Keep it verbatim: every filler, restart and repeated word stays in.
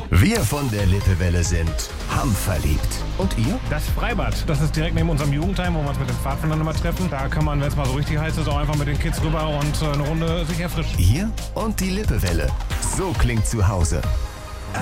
Wir von der Lippewelle sind hamverliebt. Und ihr? Das Freibad, das ist direkt neben unserem Jugendheim, wo wir uns mit den Pfadfindern immer treffen. Da kann man, wenn es mal so richtig heiß ist, auch einfach mit den Kids rüber und eine Runde sich erfrischen. Ihr und die Lippewelle. So klingt zu Hause.